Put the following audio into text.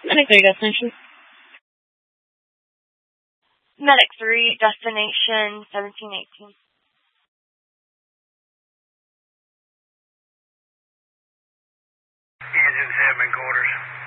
Medic 3, destination. Medic 3, destination 1718. Engines have been quarters.